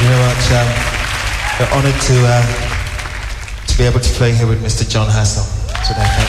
very much. We're honoured to be able to play here with Mr. John Hassell today.